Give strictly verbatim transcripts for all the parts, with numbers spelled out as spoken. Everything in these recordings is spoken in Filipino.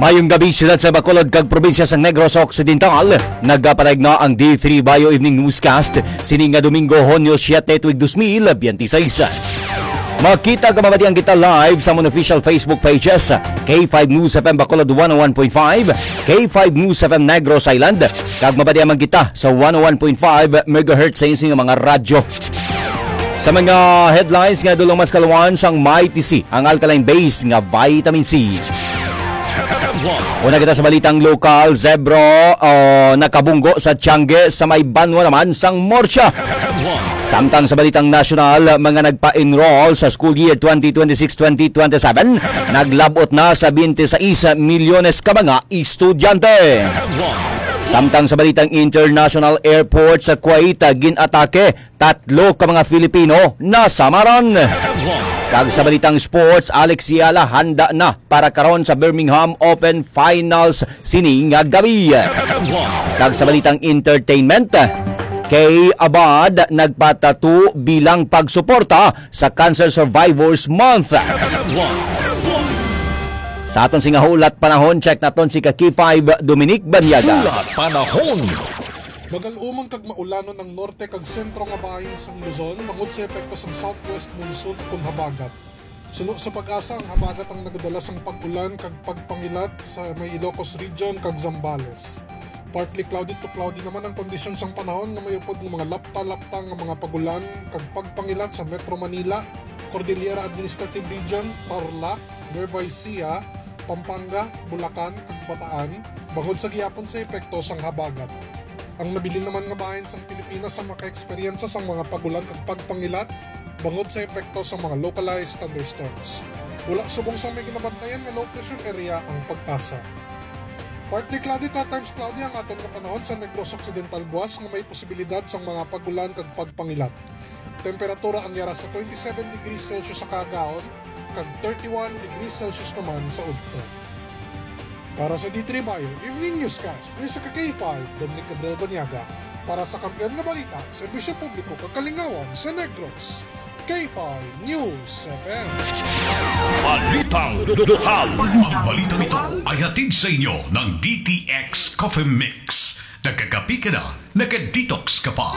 Mayong gabi siyudad sa Bacolod kag probinsya sa Negros Occidental. Nagpapalayag na ang D three Bio Evening Newscast sini nga Domingo Hunyo siyete tuig twenty twenty-six. Makita ka mabati ang kita live sa mga official Facebook pages K five News F M Bacolod one oh one point five, K five News F M Negros Island, kag mabati ang kita sa one oh one point five megahertz sa inyong mga radyo. Sa mga headlines nga dulong mas kalawan sang May T C ang alkaline base nga vitamin C. Una kita sa balitang lokal, Zebro uh, nakabunggo sa Tiangge sa may banwa naman sang Morsya. Samtang sa balitang nasyonal, mga nagpa-enroll sa school year twenty twenty-six twenty twenty-seven, naglabot na sa twenty-six milyones ka mga estudyante. Samtang sa balitang international airport sa Kuwait, ginatake tatlo ka mga Filipino na samaran. Kag sa balitang sports, Alex Yala handa na para karon sa Birmingham Open Finals sining nga gabi. Kag sa balitang entertainment, kay Abad nagpatatu bilang pagsuporta sa Cancer Survivors Month. Sa aton singa hulat panahon, check naton si ka K five Dominic Banyaga. Hulat panahon. Bagal umang kag maulanon ng norte kag sentro nga bahin sang Luzon bangod sa epekto sang southwest monsoon kung habagat. Suno sa pag-asa ang habagat ang nagadala sang pag-ulan kag pagpangilat sa may Ilocos region kag Zambales. Partly cloudy to cloudy naman ang kondisyon sang panahon nga mayupod ng mga lapta-lapta nga mga pagulan kag pagpangilat sa Metro Manila, Cordillera Administrative Region, Tarlac, Nueva Ecija, Pampanga, Bulacan kag Bataan bangod sa gihapon sa epekto sang habagat. Ang nabilin naman nga bahin sang Pilipinas sa maka-eksperyensya sang mga pagulan at pagpangilat bangod sa epekto sa mga localized thunderstorms. Wala subong sa may ginabantayan nga low pressure area ang pag-asa. Partly cloudy to at times cloudy ang aton nga panahon sa Negros Occidental buwas nga may posibilidad sang mga pagulan kag pagpangilat. Temperatura ang yara sa twenty-seven degrees Celsius sa Cagaon kag thirty-one degrees Celsius naman sa Udto. Para sa D three Bio Evening Newscast, ni sa K five Dominic Gabriel Banyaga. Para sa kampiyon na balita, serbisyo publiko kakalingawan sa Negros. K five News F M. Balitang lokal. Ang balitang ito ay hatid sa inyo ng D T X Coffee Mix. Nagkakapi ka na, nagka-detox ka pa.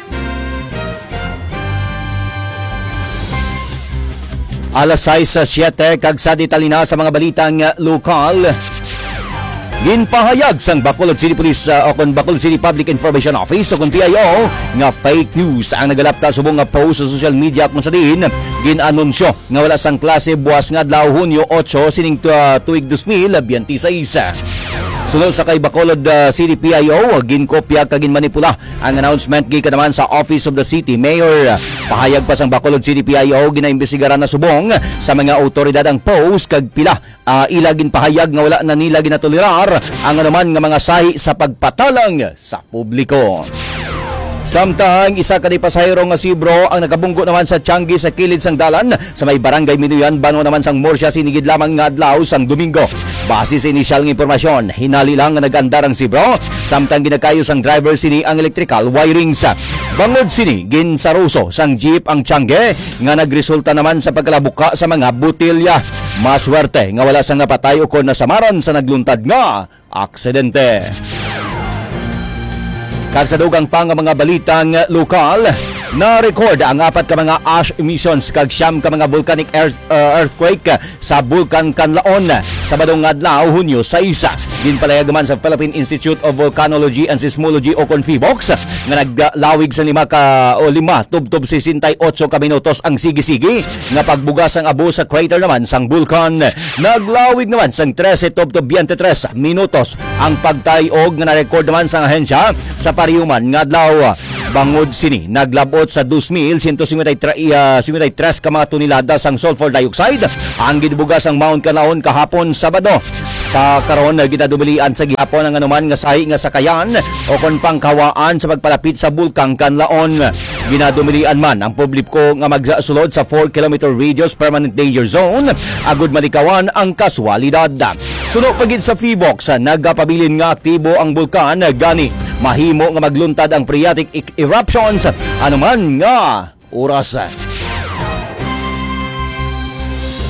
Alas sais sa siyete kag sa detalina sa mga balitang lokal. Ginpahayag sang Bacolod City Police uh, o kon Bacolod City Public Information Office o kon P I O nga fake news ang nagalapta subong nga post sa social media kung sa diin ginanunsyo nga wala sang klase buwas nga adlaw Hunyo eight sining uh, tuig twenty twenty-six. Sunod sa kay Bacolod uh, City P I O, ginkopya kag ginmanipula ang announcement gikan naman sa Office of the City Mayor. Pahayag pa sang Bacolod City P I O ginaimbestigaran na subong sa mga awtoridad ang post kag pila uh, ila ginpahayag nga wala na nila ginatolerar ang anuman nga mga sahi sa pagpatalang sa publiko. Samtang isa ka ni pasahero nga si Bro ang nakabunggo naman sa Tiangge sa kilid sang dalan sa may barangay Minuyan banwa naman sang Morsya sinigid lamang nga adlaw sang Domingo. Base sa inisyal nga impormasyon, hinali lang nga nag-andar ang si Bro samtang ginakayo sang driver sini ang electrical wirings. Bangod sini ginsaruso sang jeep ang Tiangge nga nagresulta naman sa pagkalabuka sa mga butilya. Maswerte nga wala sang napatay o kon nasamaran sa nagluntad nga aksidente. Kag sa dugang pang mga balitang lokal, na-record ang apat ka mga ash emissions kag siyam ka mga volcanic earth, uh, earthquake sa Bulkan Kanlaon sa badong adlaw Hunyo six. Ginpalayag man sa Philippine Institute of Volcanology and Seismology o Confibox nga naglawig sa lima ka o lima tubtob sesentay otso ka minutos ang sige-sige nga pagbugas ang abo sa crater naman sang bulkan. Naglawig naman sang thirteen tubtob twenty-three minutos ang pagtayog nga na-record naman sa ahensya sa pariuman nga adlaw. Bangod sini naglabot sa two thousand one hundred fifty-three ka mga tonelada sang sulfur dioxide ang gibugas ang Mount Kanlaon kahapon Sabado. Sa karon gitadubilian sa gihapon ang anuman nga sahi nga sakayan o kon pangkawaan sa pagpalapit sa bulkang Kanlaon. Ginadumilian man ang publiko nga magsulod sa four kilometer radius permanent danger zone agud malikawan ang kaswalidad. Suno pagid sa Fibox nagapabilin nga aktibo ang bulkan gani mahimo nga magluntad ang phreatic eruptions anuman nga oras.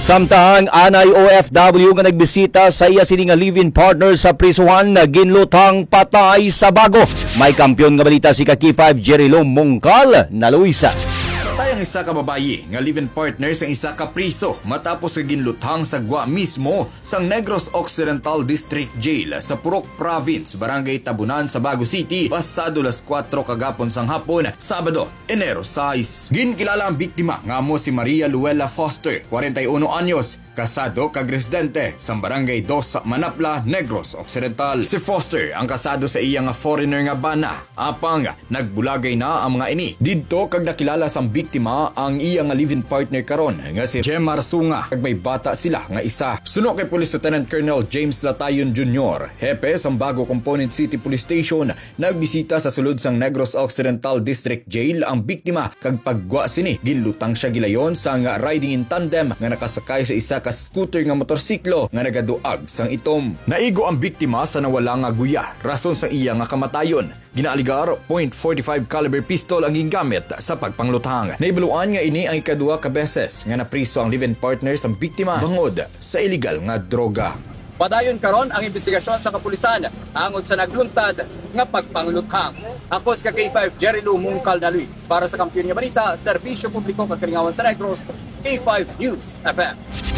Samtang anay O F W nga nagbisita sa iya sini nga live-in partner sa prisuhan na ginlutang patay sa bago. May kampyon nga balita si K five Jerry Lo Mongcal na Luisa. Patay ang isa ka babayi nga live-in partner sa isa ka priso matapos sa ginluthang sa gwa mismo sa Negros Occidental District Jail sa Purok Province, Barangay Tabunan sa Bago City, pasado las kwatro kagapon sang hapon, Sabado, Enero sais. Ginkilala ang biktima nga mo si Maria Luella Foster, forty-one anyos, kasado kag residente sa Barangay two sa Manapla, Negros Occidental. Si Foster ang kasado sa iya nga foreigner nga bana, apang nagbulagay na ang mga ini. Didto kag nakilala sang biktima ang iya nga live-in partner karon nga si Gemar Sunga, kag may bata sila nga isa. Suno kay Police Lieutenant Colonel James Latayon Junior, hepe sang Bago Component City Police Station, nagbisita sa sulod sang Negros Occidental District Jail ang biktima kag paggwa sini ginlutang siya gilayon sa nga riding in tandem nga nakasakay sa isa ka scooter nga motorsiklo nga nagaduag sang itom. Naigo ang biktima sa nawala nga guya, rason sa iya nga kamatayon. Ginaaligar point four five caliber pistol ang gingamit sa pagpanglutang. Naibaluan nga ini ay kadua ka beses nga napriso ang live-in partner sa biktima bangod sa illegal nga droga. Padayon karon ang investigasyon sa kapulisan angod sa nagluntad nga pagpangluthang. Ako si K five Jerry Lo Mongcal na Luis para sa Kampiyon nga Balita, Serbisyo Publiko Kakalingawan sa Negros, K five News F M.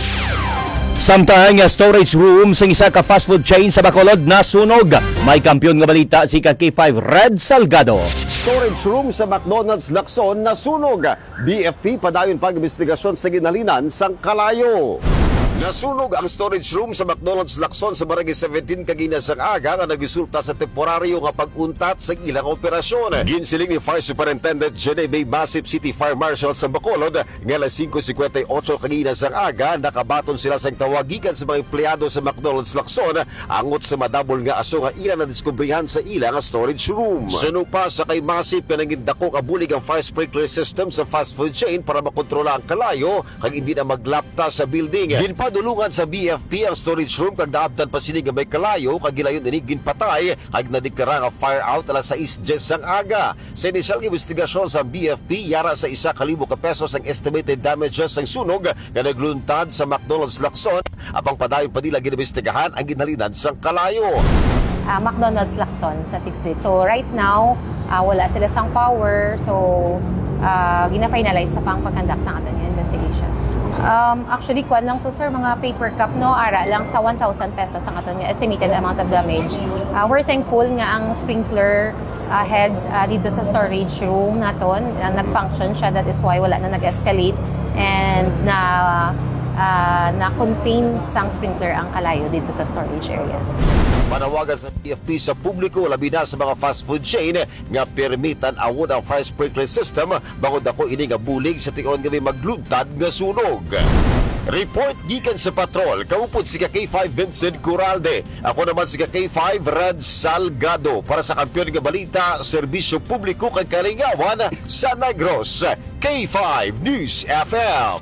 Samtang storage room sa isa ka fast food chain sa Bacolod nasunog. May kampyon nga balita si K five Red Salgado. Storage room sa McDonald's Lacson nasunog. B F P padayon pag-investigasyon sa ginalinan sang Kalayo. Nasunog ang storage room sa McDonald's Lacson sa Barangay seventeen kagina sang aga nga nagresulta sa temporaryo nga pag-untat sa ilang operasyon. Ginsiling ni Fire Superintendent Jenny May Basip City Fire Marshal sa Bacolod nga alas five fifty-eight kagina sang aga nakabaton sila sang tawagikan sa mga empleyado sa McDonald's Lacson angot sa madabol nga aso nga ila na diskubrihan sa ilang storage room. Sunog pa sa kay Masip nga nagindako kabulig ang fire sprinkler system sa fast food chain para makontrola ang kalayo kag hindi na maglapta sa building. Padulungan sa B F P ang storage room kag naabtan pa sini nga may kalayo kag gilayon ini ginpatay kag nadeklara nga fire out alas sais sang aga. Sa inisyal investigasyon sa B F P yara sa isa ka libo ka pesos ang estimated damages sang sunog nga nagluntad sa McDonald's Lacson apang padayon pa nila ginibestigahan ang ginhalinan sang kalayo. Uh, McDonald's Lacson sa sixth Street. So right now, uh, wala sila sang power. So uh, gina-finalize sa pang pag-conduct sa aton yung investigation. Um, actually, kwan lang to sir, mga paper cup, no? Ara lang sa one thousand pesos ang aton yung estimated amount of damage. Uh, we're thankful nga ang sprinkler uh, heads uh, dito sa storage room naton, uh, nag-function siya. That is why wala na nag-escalate and na uh, na-contain sang sprinkler ang kalayo dito sa storage area. Panawagan sa B F P sa publiko labi na sa mga fast food chain nga permitan awod ang fire sprinkler system bangod ako ini nga bulig sa tion nga may magluntad nga sunog. Report gikan sa patrol, kaupod si K five Vincent Curalde. Ako naman si K five Red Salgado para sa Kampiyon nga Balita, Serbisyo Publiko kag Kalingawan sa Negros, K five News F M.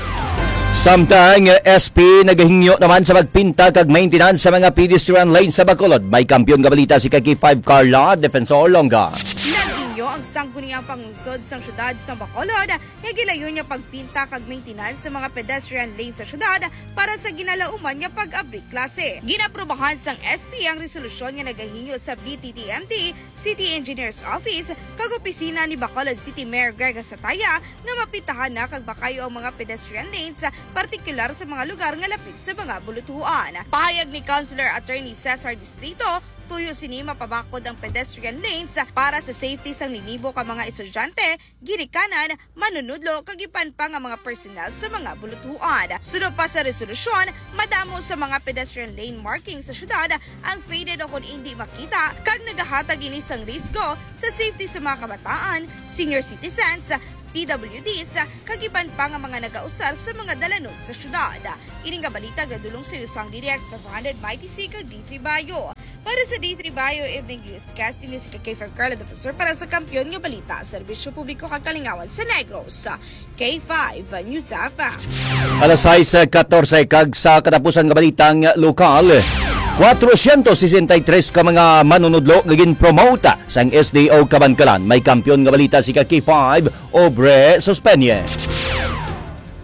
Samtang S P nagahingyo naman sa magpinta kag maintenance sa mga pedestrian lane sa Bacolod. May kampyon nga balita si K five Carla Defensor Longa. Nagingyo ang sangguniang pangungsod sa syudad sa Bacolod nga gilayon niya pagpinta kag maintenance sa mga pedestrian lane sa syudad para sa ginalauman nga pag-abri klase. Ginaprobahan sang S P ang resolusyon nga nagahingyo sa B T T M T, City Engineer's Office kag opisina ni Bacolod City Mayor Greg Sataya nga mapintahan na kag bakayo ang mga pedestrian lanes partikular sa mga lugar nga lapit sa mga bulutuan. Pahayag ni Councilor Attorney Cesar Distrito, tuyo sini mapabakod ang pedestrian lanes para sa safety sang linibo ka mga estudyante, girikanan, manunudlo kag ipan pa nga mga personnel sa mga bulutuan. Sunod pa sa resolusyon, madamo sa mga pedestrian lane markings sa syudad ang faded o kung hindi makita kag nagahatag ini sang risgo sa safety sa mga kabataan, senior citizens, P W Ds, kagiban pa nga mga nagausar sa mga dalanon sa syudad. Ining nga balita gadulong sa usang D D X five hundred Mighty C kag D three Bayo. Para sa D three Bayo Evening Newscast, ini si K five Carla Defensor para sa Kampiyon nga Balita, Serbisyo Publiko kag Kalingawan sa Negros, K five News F M. Alas sais fourteen kag sa katapusan nga balitang lokal. four sixty-three ka mga manunudlo gagin promote sang S D O Kabankalan. May kampyon nga balita si K five Obre Suspenye.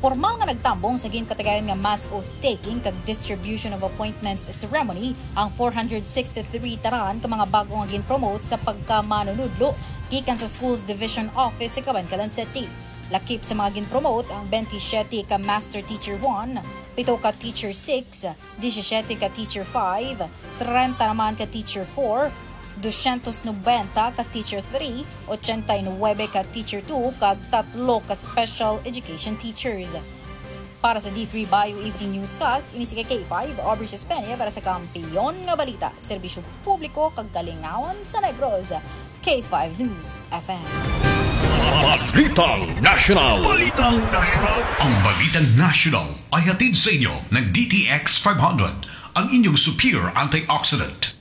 Formal nga nagtambong sa ginpatigayon nga mass oath-taking kag distribution of appointments ceremony ang four hundred sixty-three taran ka mga bago nga gin-promote sa pagkamanunudlo gikan sa Schools Division Office sa Cabancalan City. Lakip sa mga gin-promote ang twenty-seven ka Master Teacher one, pito ka Teacher six, seventeen ka Teacher five, thirty naman ka Teacher four, two ninety ka Teacher three, eighty-nine ka Teacher two, kag tatlo ka Special Education Teachers. Para sa D three Bio Evening Newscast, ini si K five, Aubrey Sespenia para sa Kampiyon nga Balita, Serbisyo Publiko kag Kalingawan sa Negros, K five News F M. Balitang National. Balitang National. Ang Balitang National ay hatid sa inyo ng D T X five hundred, ang inyong superior antioxidant.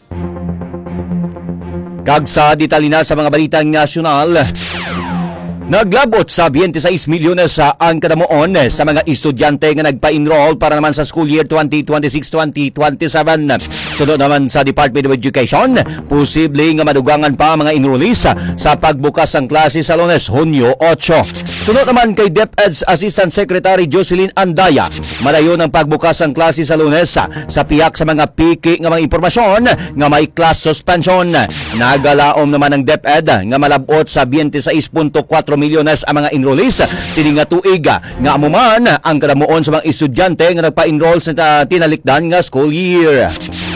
Kag sa detalye na sa mga balitang nasyonal, naglabot sa twenty-six milyones sa ang kadamuon sa mga estudyante nga nagpa-enroll para naman sa school year twenty twenty-six twenty twenty-seven. Sunod naman sa Department of Education, posible nga madugangan pa mga enrollees sa pagbukas ng klase sa Lunes, Hunyo eight. Sunod naman kay DepEd's Assistant Secretary Jocelyn Andaya, malayo ng pagbukas ng klase sa Lunes sa piyak sa mga piki nga mga impormasyon nga may class suspension. Nagalaom naman ng DepEd nga malabot sa twenty-six point four milyones ang mga enrollees sini nga tuig nga amuman ang kadamuon sa mga estudyante nga nagpa-enroll sa tinalikdan nga school year.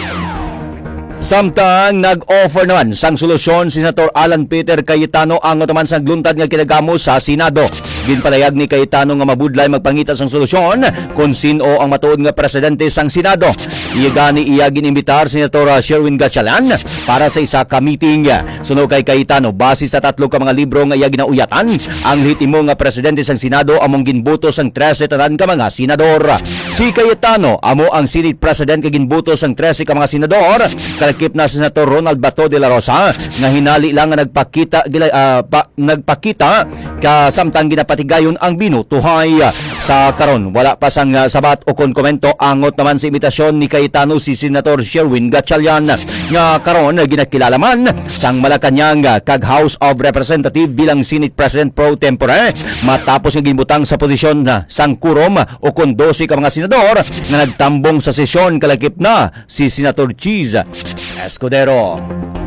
Samtang nag-offer naman sang solusyon si Senator Alan Peter Cayetano ang naman sang gluntad nga kinagamo sa Senado. Ginpalayag ni Cayetano nga mabudlay magpangita sang solusyon kung sino ang matuod nga presidente sang Senado. Iya gani iya ginimbitar si Senator Sherwin Gatchalian para sa isa ka meeting. Suno kay Cayetano, base sa tatlo ka mga libro nga iya ginauyatan, ang hitimo nga presidente sang Senado among ginbuto sang thirteen tanan ka mga senador. Si Cayetano amo ang Senate President kay ginbuto sang thirteen ka mga senador. Kalakip na si Senator Ronald Bato de la Rosa nga hinali lang nga nagpakita gila, uh, pa, nagpakita ka samtang ginapatigayon ang binutuhay sa karon. Wala pa sang uh, sabat o kon komento angot naman sa imitasyon ni Cayetano si Senator Sherwin Gatchalian nga karon ginakilala man sang Malacañang kag House of Representative bilang Senate President pro tempore matapos nga ginbutang sa posisyon na sang kurom o kon twelve ka mga senador nga nagtambong sa sesyon. Kalakip na si Senator Cheese Escudero.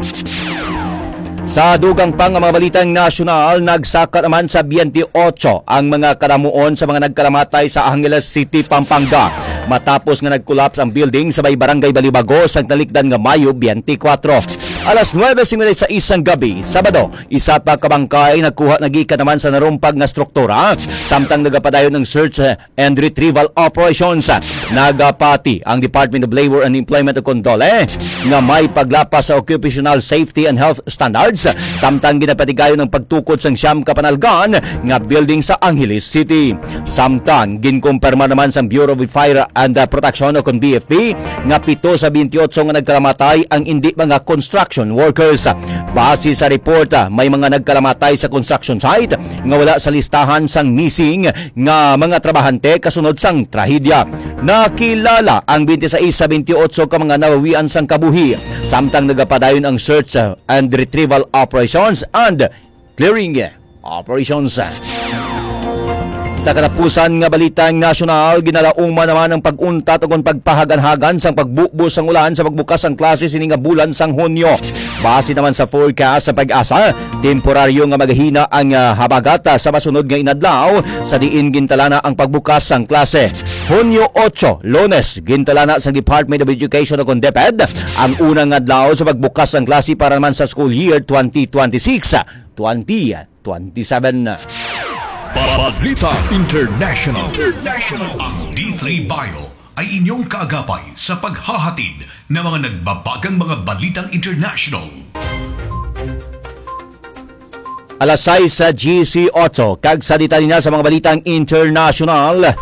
Sa dugang pang mga balitang nasyonal, nagsaka naman sa twenty-eight ang mga kalamuon sa mga nagkalamatay sa Angeles City, Pampanga matapos nga nag-collapse ang building sa may barangay Balibago sa nalikdan nga Mayo twenty-four. Alas nine sa isang gabi, Sabado, isa pa kabangkay nagkuha nagika naman sa narumpag nga struktura samtang nagapadayon ng search and retrieval operations. Nagapati ang Department of Labor and Employment o Condole nga may paglapas sa occupational safety and health standards samtang ginapatigayon ng pagtukod sang siyam ka panalgan nga building sa Angeles City. Samtang ginkumpirma naman sa Bureau of Fire and Protection o kon B F P nga pito sa twenty-eight nga nagkalamatay ang hindi mga construction workers. Base sa report, may mga nagkalamatay sa construction site nga wala sa listahan sang missing nga mga trabahante kasunod sang trahedya. Nakilala ang twenty-six sa twenty-eight ka mga nawawian sang kabuhi samtang nagapadayon ang search and retrieval operations and clearing operations. Sa katapusan nga balitang nasyonal, ginalauma naman ang pag-untat o pagpahagan-hagan sang pagbubus sang ulan sa pagbukas ang klase sini nga bulan sang Hunyo. Base naman sa forecast sa Pag-asa, temporaryo nga maghina ang uh, habagat sa masunod nga inadlaw sa diin gintalana ang pagbukas sang klase. Hunyo eight, Lunes, gintalana sa Department of Education o kon DepEd ang unang adlaw sa pagbukas ng klase para naman sa school year twenty twenty-six twenty twenty-seven. Balita International. International. Ang D three Bio ay inyong kaagapay sa paghahatid ng mga nagbabagang mga balitang international. Alas sais sa G C eight, kag sa detalye na sa mga balitang international.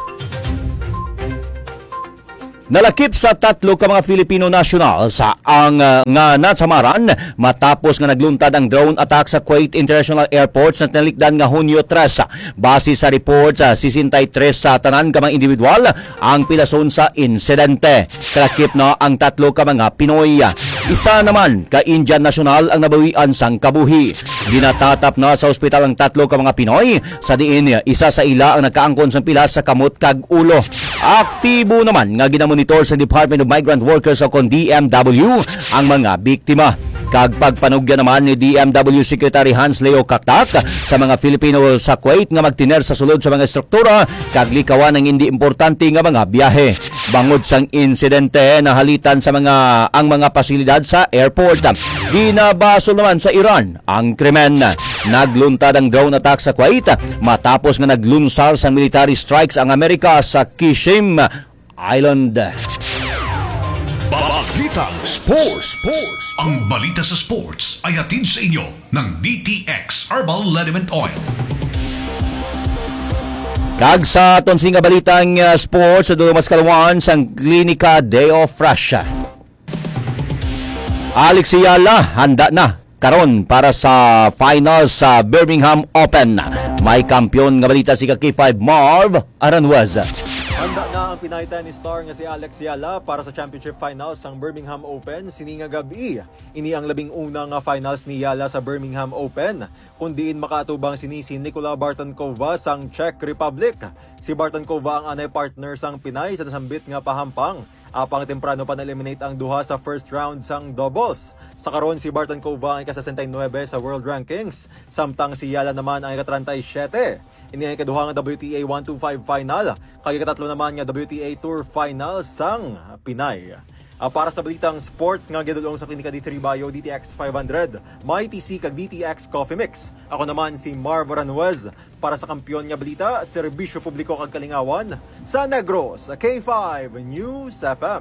Nalakip sa tatlo ka mga Filipino nasyonal sa ang uh, nga nasamaran matapos nga nagluntad ang drone attack sa Kuwait International Airport sa tinalikdan nga Hunyo three. Base sa report sa sixty-three sa tanan ka mga individual ang pilason sa insidente. Kalakip na ang tatlo ka mga Pinoy. Isa naman ka Indian nasyonal ang nabawian sang kabuhi. Ginatatap na sa ospital ang tatlo ka mga Pinoy. Sa diin, isa sa ila ang nagkaangkon sa pilas sa kamot kag ulo. Aktibo naman nga ginamonitor sa Department of Migrant Workers o kon D M W ang mga biktima. Kag pagpanugya naman ni D M W Secretary Hans Leo Kaktak sa mga Filipino sa Kuwait nga magtiner sa sulod sa mga struktura kag likawan ang hindi importante nga mga biyahe. Bangod sang insidente nahalitan sa mga ang mga pasilidad sa airport. Ginabasol naman sa Iran ang krimen. Nagluntad ang drone attack sa Kuwait matapos nga naglunsar sa military strikes ang Amerika sa Qishim Island. Balitang Sports. Sports. Ang balita sa sports ay hatid sa inyo ng D T X Herbal Liniment Oil. Kag sa tonsing nga balitang uh, sports sa Dulumas Kalawan sang Klinika Deo Frasha. Alex Ayala handa na karon para sa finals sa Birmingham Open. May kampiyon nga balita si K five Marv Aranjuez. Handa na ang Pinay tennis star nga si Alex Ayala para sa championship finals ng Birmingham Open sininga gabi. Ini ang labing unang finals ni Ayala sa Birmingham Open, kundiin makaatubang sini si Nikola Bartonkova sang Czech Republic. Si Bartonkova ang anay partner sang Pinay sa nasambit nga pahampang. Apang temprano pa na-eliminate ang duha sa first round sang doubles. Sa karon si Bartonkova ang ika-sesenta y nueve sa world rankings, samtang si Ayala naman ang ika-trenta y siyete. Ini ang ikaduha nga W T A one twenty-five final, kag ikatatlo naman nga W T A Tour final sang Pinay. Uh, para sa balitang sports nga gidulong sa Klinika D three Bio D T X five hundred, may T C kag D T X Coffee Mix. Ako naman si Marv Aranjuez para sa kampiyon nga balita, serbisyo publiko kag kalingawan sa Negros, K five News F M.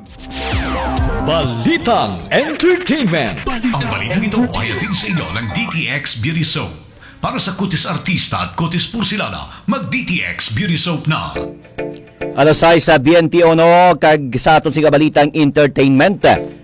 Balitang Entertainment. Ang balitang ito ay hatid sa inyo ng D T X Beauty Soap. Para sa kutis artista at kutis porsilana, mag-D T X Beauty Soap na. Alasay sa B N T Ono kag sa aton siga balitang entertainment.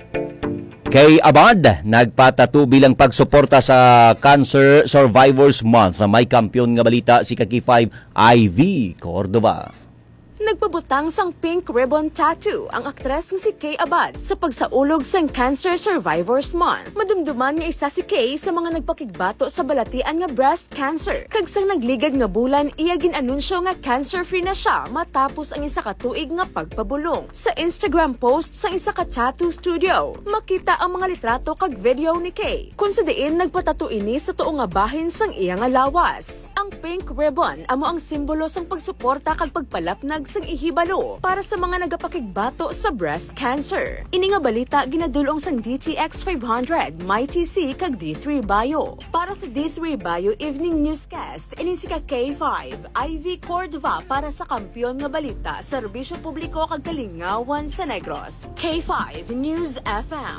Kay Abad nagpatatu bilang pagsuporta sa Cancer Survivors Month. May kampiyon nga balita si K five Ivy Cordova. Nagpabutang sang pink ribbon tattoo ang aktres nga si Kay Abad sa pagsaulog sang Cancer Survivors Month. Madumduman nga isa si Kay sa mga nagpakigbato sa balatian nga breast cancer. Kag sang nagligad nga bulan, iya ginanunsyo nga cancer-free na siya matapos ang isa ka tuig nga pagpabulong. Sa Instagram post sang isa ka tattoo studio, makita ang mga litrato kag video ni Kay. Kung sa diin nagpatato ini sa tuong nga bahin sang iya nga lawas. Ang pink ribbon amo ang simbolo sang pagsuporta kag pagpalapnag sang ihibalo para sa mga nagapakigbato sa breast cancer. Ini nga balita ginadulong sang D T X five hundred, may T C kag D three Bio. Para sa D three Bio Evening Newscast, ini si K five Ivy Cordova para sa kampiyon nga balita, serbisyo publiko kag kalingawan sa Negros. K five News F M.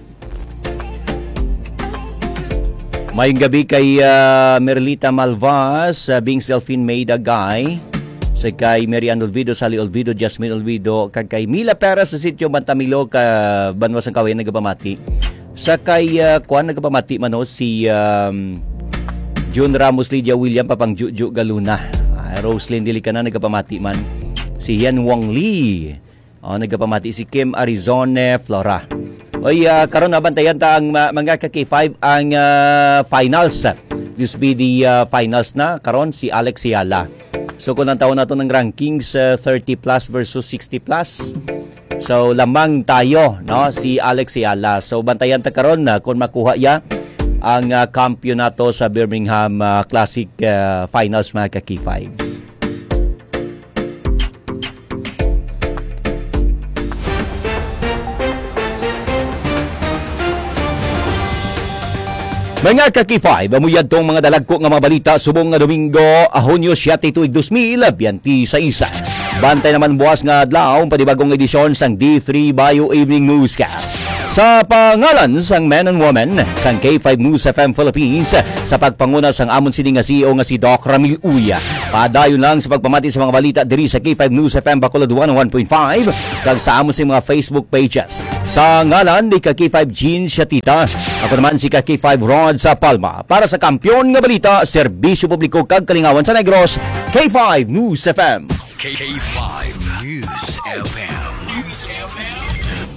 Mayong gabi kay uh, Merlita Malvas, uh, Bings Delphine Maida Guy, sa kay Marian Olvido, Sally Olvido, Jasmine Olvido, kag kay Mila Perez sa sitio Bantamilo, ka Banwas ng Kawayan nagapamati. Sa kay uh, Kwan nagapamati man no, si um, June Ramos, Lydia William, Papang Juju Galuna, uh, Roslyn Dilicana nagapamati man. Si Yan Wong Lee, oh, nagapamati. Si Kim Arizona Flora. Oy, uh, karon nabantayan ta ang uh, mga K five ang uh, finals. This be the uh, finals na karon si Alex Ayala. So kung ang taon nato ng rankings uh, thirty plus versus sixty plus. So lamang tayo no si Alex Ayala. So bantayan ta karon na uh, kung makuha ya ang uh, kampeonato sa Birmingham uh, Classic uh, finals mga K five. Mga K five, amuyad tong mga dalagko nga mga balita subong nga Domingo, Hunyo siyete tuig two thousand twenty-six. Bantay naman buwas nga adlaw panibagong edisyon sang D three Bio Evening Newscast. Sa pangalan sang men and women sang K five News F M Philippines, sa pagpanguna sang amon sini nga C E O nga si Doc Ramil Uya. Padayon lang sa pagpamati sa mga balita diri sa K five News F M Bacolod one oh one point five kag sa amon sing mga Facebook pages. Sa ngalan ni K five Jean Shatita, ako naman si K five Rod sa Palma para sa kampiyon nga balita, serbisyo publiko kag kalingawan sa Negros, K five News F M. K five News F M. News F M.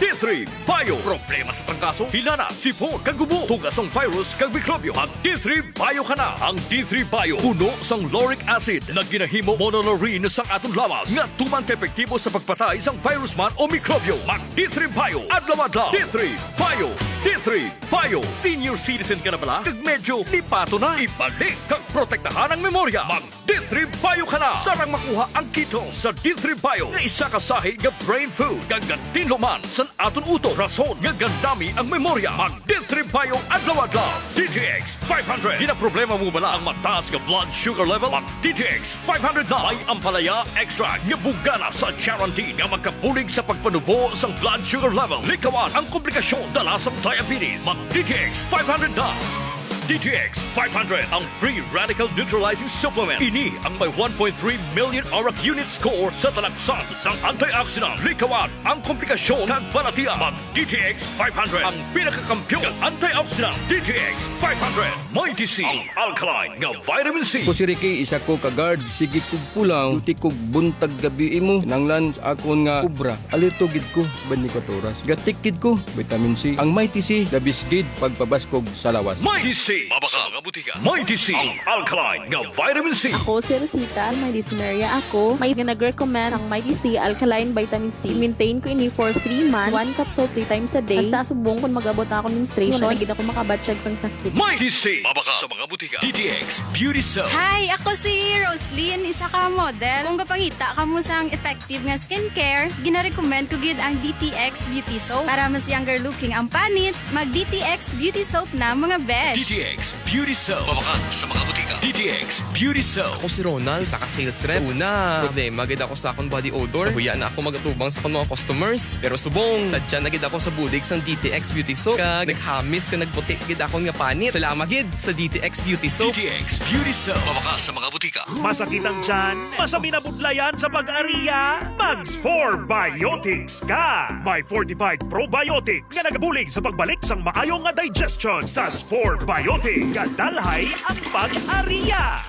D three Bio. Problema sa trangkaso, hinana, sipon, kagubo, tugasong virus, kag mikrobyo. Ang D three Bio ka na. Ang D three Bio, puno sang lauric acid na ginahimo monolaurin sang atong lawas nga tuman ka epektibo sa pagpatay sang virus man o mikrobyo. Mag D three Bio, adlaw-adlaw. D three Bio. D three Bio. Senior citizen ka na pala? Kag medyo lipato na. Ibalik kag protektahan ang memorya. Mag D three Bio ka na. Sarang makuha ang ketone sa D three Bio nga isa ka sahi nga brain food kag gantinlo man sa aton uto. Rason nga gandami ang memorya. Mag D three Bio adlaw-adlaw. D T X five hundred. Ginaproblema mo bala ang mataas nga blood sugar level? Mag D T X five hundred na. May ampalaya extract nga bugana sa Charantin nga magkapulig sa pagpanubo sang blood sugar level. Likawan ang komplikasyon dala sa diabetes. Mag D T X five hundred na. D T X five hundred, ang free radical neutralizing supplement. Ini ang may one point three million auric unit score sa talagsan sang antioxidant. Likawan ang komplikasyon ng balatian. Mag D T X five hundred, ang pinakakampyon ng antioxidant. D T X five hundred, may D C, ang alkaline nga vitamin C. Ko si Ricky, isa ko kagard, sige kog pulang, uti kog buntag gabi imo. Nanglan sa akon nga kubra, alito gid ko sa twenty-four oras. Gatikid ko, vitamin C. Ang may T C, labis gid pagpabaskog sa lawas. May D C, mabaka nga butika. May D C, ang alkaline nga vitamin C. Ako si Rosita, may dysuria ako. May nag-recommend ang may D C alkaline vitamin C. Maintain ko ini for three months, one capsule three times a day. Basta subong kung mag-abot ako ng menstruation, nagigit ako makabatsyag sang sakit. May D C, mabaka sa mga butika. D T X Beauty Soap. Hi, ako si Roslyn, isa ka model. Kung kapangita ka mo sang effective nga skincare, gina-recommend ko gid ang D T X Beauty Soap. Para mas younger looking ang panit, mag-D T X Beauty Soap na mga besh. D T X Beauty Soap. Mabaka sa mga butika. D T X Beauty Soap. Ako si Ronald, isa ka sales rep. Una, problema gid ako sa akong body odor. Huya na ako magatubang sa akong mga customers. Pero subong, sadya na gid ako sa bulig sang D T X Beauty Soap. Kag naghamis ka nagputi gid akong nga panit. Salamat gid sa D T X Beauty Soap. D T X Beauty Soap. Mabaka sa mga butika. Masakit ang tiyan? Masami na budlayan sa pag-ariya? Mags four Biotics ka! May fortified probiotics nga nagabulig sa pagbalik sang maayong nga digestion sa four Biotics. Kadalhay ang pag-ariya!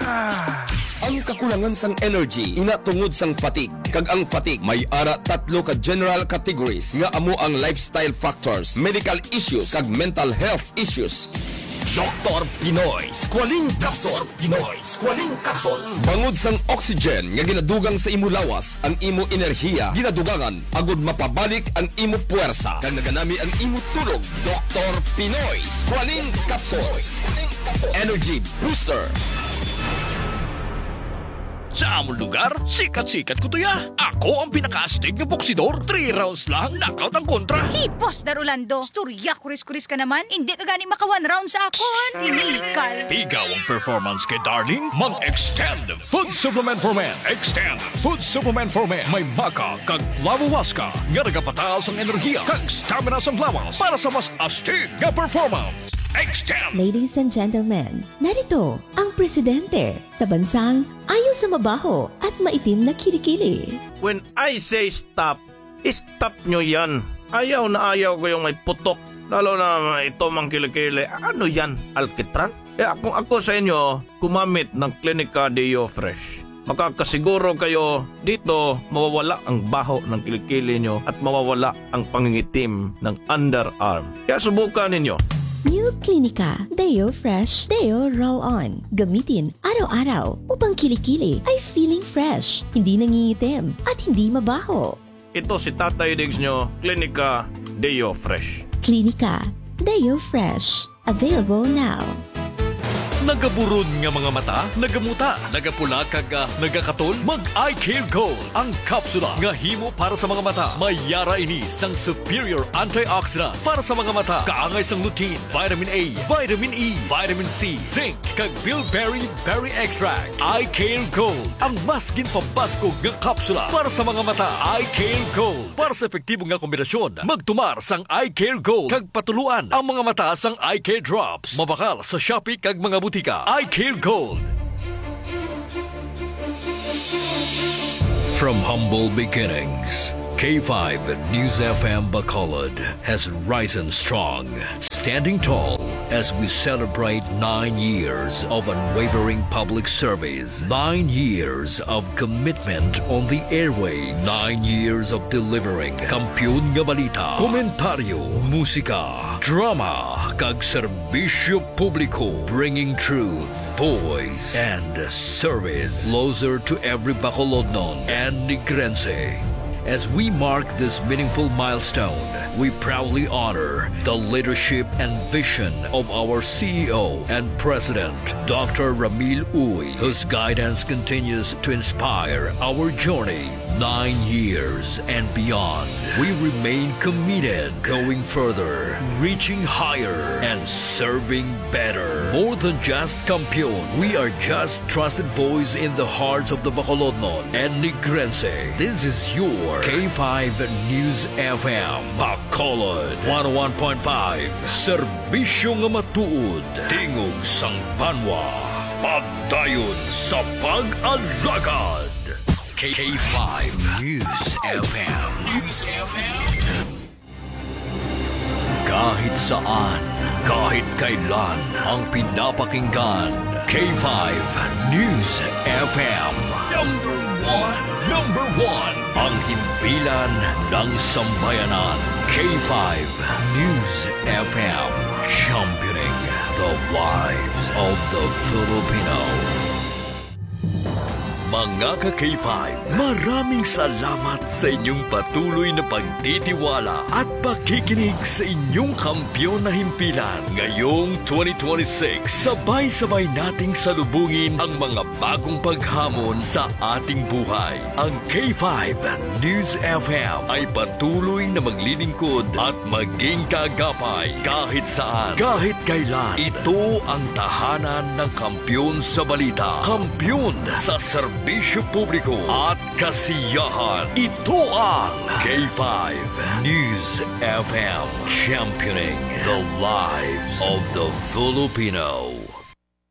Ang kakulangan sang energy ina tungod sang fatigue. Kag ang fatigue may ara tatlo ka general categories nga amo ang lifestyle factors, medical issues kag mental health issues. Doktor Pinoy Squalene Capsule. Pinoy Squalene Capsule. Bangod sang oxygen nga ginadugang sa imo lawas, ang imo enerhiya ginadugangan agud mapabalik ang imo puwersa kag naganami ang imo tulog. Doktor Pinoy Squalene Capsule. Energy Booster. Sa among lugar, sikat-sikat ko to ya. Ako ang pinaka-astig ng boksidor. Three rounds lang, knockout ang kontra. Hipos, Darulando. Storya, kuris-kuris ka naman. Hindi ka gani maka one round sa akon. Inikal. Ikaw ang performance kay Darling. Mag-extend Food Supplement for Men. Extend Food Supplement for Men. May maka kag lavawaska. Nga nagapataas ang enerhiya kag stamina sa lawas para sa mas astig nga performance. Extend! Ladies and gentlemen, narito ang presidente sa bansang ayaw sa mabaho at maitim na kilikili. When I say stop, stop nyo yan. Ayaw na ayaw ko yung may putok. Lalo na ito mang kilikili. Ano yan? Alkitran? Kaya kung ako sa inyo, gumamit ng Clinica Deo Fresh. Makakasiguro kayo dito mawawala ang baho ng kilikili nyo at mawawala ang pangingitim ng underarm. Kaya subukan ninyo. New Clinica Deo Fresh Deo Roll On. Gamitin araw-araw upang kilikili ay feeling fresh, hindi nangingitim at hindi mabaho. Ito si Tatay Diggs nyo, Clinica Deo Fresh. Clinica Deo Fresh. Available now. Nagaburod nga mga mata, nagamuta, nagapula kag uh, nagakaton, mag-Eye Care Gold. Ang kapsula nga himo para sa mga mata. May yara ini sang superior antioxidant para sa mga mata. Kaangay sang lutein, vitamin A, vitamin E, vitamin C, zinc, kag bilberry berry extract. Eye Care Gold. Ang mas ginpambaskog nga kapsula para sa mga mata. Eye Care Gold. Para sa epektibo nga kombinasyon, magtumar sang Eye Care Gold kag patuluan ang mga mata sang Eye Care Drops. Mabakal sa Shopee kag mga butika. Eye Care Gold. From humble beginnings K five News F M Bacolod has risen strong, standing tall as we celebrate nine years of unwavering public service, nine years of commitment on the airwaves, nine years of delivering kampiyon nga balita, komentaryo, musika, drama, kag serbisyo publiko, bringing truth, voice, and service closer to every Bacolodnon and Negrense. As we mark this meaningful milestone, we proudly honor the leadership and vision of our C E O and President, Doctor Ramil Uy, whose guidance continues to inspire our journey nine years and beyond. We remain committed, going further, reaching higher, and serving better. More than just kampiyon, we are just trusted voice in the hearts of the Bacolodnon and Negrense. This is your K five News F M Bacolod one oh one point five. Serbisyo nga matuod, tingog sang banwa, pagdayon sa pag-alagad. K five News F M. News F M. Kahit saan, kahit kailan, ang pinapakinggan. K five News F M. Number one. Number one. Ang himpilan ng sambayanan. K five News F M. Championing the lives of the Filipino. Mga ka-K five, maraming salamat sa inyong patuloy na pagtitiwala at pakikinig sa inyong kampiyon na himpilan. Ngayong twenty twenty-six, sabay-sabay nating salubungin ang mga bagong paghamon sa ating buhay. Ang K five News F M ay patuloy na maglilingkod at maging kaagapay kahit saan, kahit kailan. Ito ang tahanan ng kampiyon sa balita, kampiyon sa serbisyo Bisyo publiko at kasiyahan. Ito ang K five News F M, championing the lives of the Filipino.